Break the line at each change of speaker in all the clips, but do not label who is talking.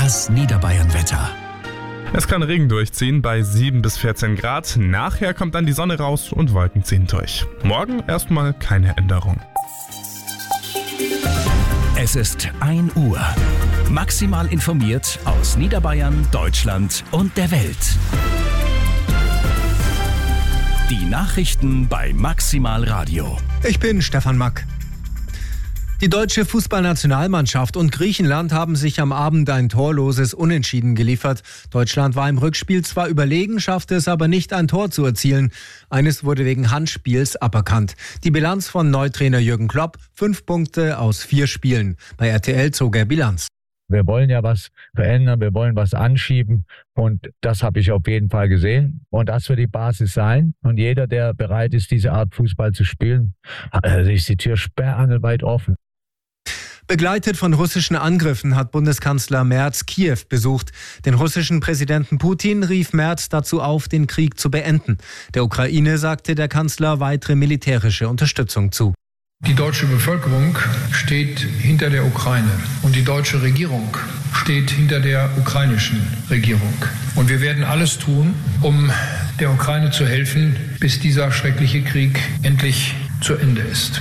Das Niederbayern-Wetter.
Es kann Regen durchziehen bei 7 bis 14 Grad. Nachher kommt dann die Sonne raus und Wolken ziehen durch. Morgen erstmal keine Änderung.
Es ist 1 Uhr. Maximal informiert aus Niederbayern, Deutschland und der Welt. Die Nachrichten bei Maximal Radio.
Ich bin Stefan Mack. Die deutsche Fußballnationalmannschaft und Griechenland haben sich am Abend ein torloses Unentschieden geliefert. Deutschland war im Rückspiel zwar überlegen, schaffte es aber nicht, ein Tor zu erzielen. Eines wurde wegen Handspiels aberkannt. Die Bilanz von Neutrainer Jürgen Klopp: 5 Punkte aus 4 Spielen. Bei RTL zog er Bilanz.
Wir wollen ja was verändern, wir wollen was anschieben und das habe ich auf jeden Fall gesehen. Und das wird die Basis sein. Und jeder, der bereit ist, diese Art Fußball zu spielen, ist die Tür sperrangelweit offen.
Begleitet von russischen Angriffen hat Bundeskanzler Merz Kiew besucht. Den russischen Präsidenten Putin rief Merz dazu auf, den Krieg zu beenden. Der Ukraine sagte der Kanzler weitere militärische Unterstützung zu.
Die deutsche Bevölkerung steht hinter der Ukraine und die deutsche Regierung steht hinter der ukrainischen Regierung. Und wir werden alles tun, um der Ukraine zu helfen, bis dieser schreckliche Krieg endlich zu Ende ist.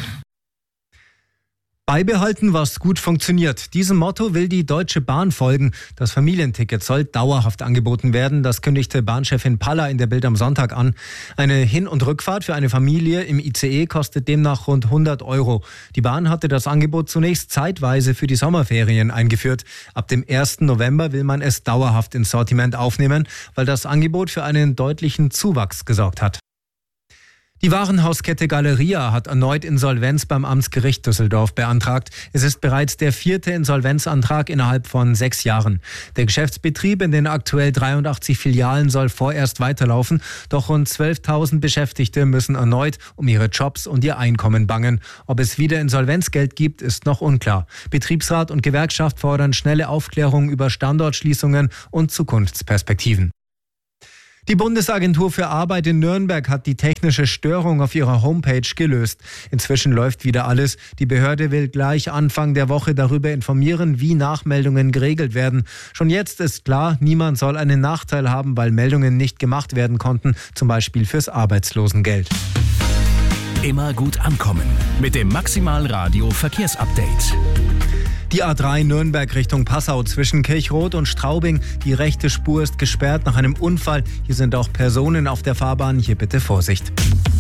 Beibehalten, was gut funktioniert. Diesem Motto will die Deutsche Bahn folgen. Das Familienticket soll dauerhaft angeboten werden. Das kündigte Bahnchefin Palla in der Bild am Sonntag an. Eine Hin- und Rückfahrt für eine Familie im ICE kostet demnach rund 100 €. Die Bahn hatte das Angebot zunächst zeitweise für die Sommerferien eingeführt. Ab dem 1. November will man es dauerhaft ins Sortiment aufnehmen, weil das Angebot für einen deutlichen Zuwachs gesorgt hat. Die Warenhauskette Galeria hat erneut Insolvenz beim Amtsgericht Düsseldorf beantragt. Es ist bereits der 4. Insolvenzantrag innerhalb von 6 Jahren. Der Geschäftsbetrieb in den aktuell 83 Filialen soll vorerst weiterlaufen. Doch rund 12.000 Beschäftigte müssen erneut um ihre Jobs und ihr Einkommen bangen. Ob es wieder Insolvenzgeld gibt, ist noch unklar. Betriebsrat und Gewerkschaft fordern schnelle Aufklärung über Standortschließungen und Zukunftsperspektiven. Die Bundesagentur für Arbeit in Nürnberg hat die technische Störung auf ihrer Homepage gelöst. Inzwischen läuft wieder alles. Die Behörde will gleich Anfang der Woche darüber informieren, wie Nachmeldungen geregelt werden. Schon jetzt ist klar, niemand soll einen Nachteil haben, weil Meldungen nicht gemacht werden konnten, zum Beispiel fürs Arbeitslosengeld.
Immer gut ankommen mit dem Maximal Radio Verkehrsupdate.
Die A3 Nürnberg Richtung Passau zwischen Kirchroth und Straubing. Die rechte Spur ist gesperrt nach einem Unfall. Hier sind auch Personen auf der Fahrbahn. Hier bitte Vorsicht.